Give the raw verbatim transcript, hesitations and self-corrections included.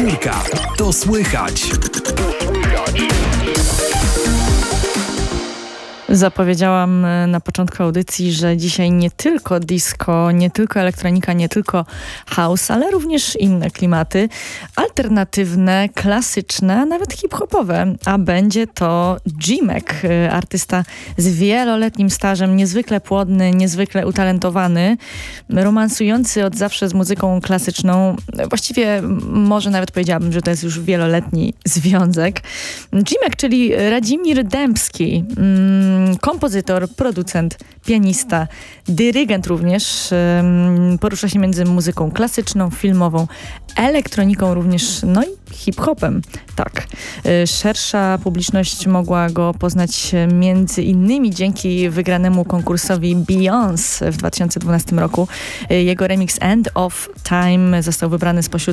Czwórka. To słychać. Zapowiedziałam na początku audycji, że dzisiaj nie tylko disco, nie tylko elektronika, nie tylko house, ale również inne klimaty, alternatywne, klasyczne, a nawet hip-hopowe. A będzie to Jimek, artysta z wieloletnim stażem, niezwykle płodny, niezwykle utalentowany, romansujący od zawsze z muzyką klasyczną. Właściwie może nawet powiedziałabym, że to jest już wieloletni związek. Jimek, czyli Radzimir Dębski, mm, kompozytor, producent, pianista, dyrygent również. Porusza się między muzyką klasyczną, filmową, elektroniką również, no i hip-hopem. Tak. Szersza publiczność mogła go poznać między innymi dzięki wygranemu konkursowi Beyoncé w dwa tysiące dwunastym roku. Jego remix End of Time został wybrany spośród